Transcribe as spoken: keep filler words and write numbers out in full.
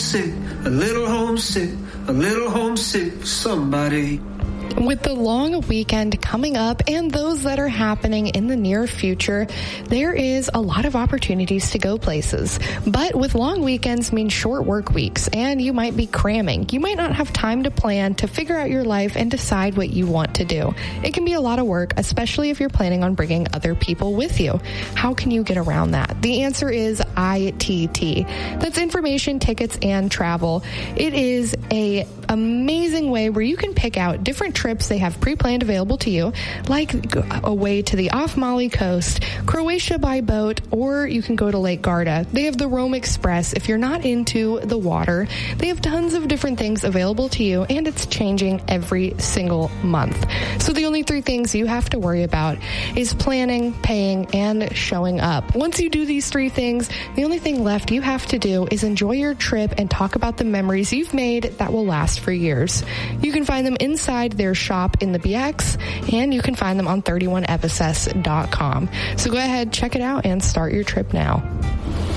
homesick, a little homesick, a little homesick for somebody. With the long weekend coming up and those that are happening in the near future, there is a lot of opportunities to go places. But with long weekends means short work weeks, and you might be cramming. You might not have time to plan, to figure out your life, and decide what you want to do. It can be a lot of work, especially if you're planning on bringing other people with you. How can you get around that? The answer is I T T. That's information, tickets, and travel. It is a amazing way where you can pick out different trips they have pre-planned available to you, like away to the off-Mali coast, Croatia by boat, or you can go to Lake Garda. They have the Rome Express. If you're not into the water, they have tons of different things available to you, and it's changing every single month. So the only three things you have to worry about is planning, paying, and showing up. Once you do these three things, the only thing left you have to do is enjoy your trip and talk about the memories you've made that will last for years. You can find them inside their shop in the B X, and you can find them on thirty-one F S S dot com. So go ahead, check it out, and start your trip now.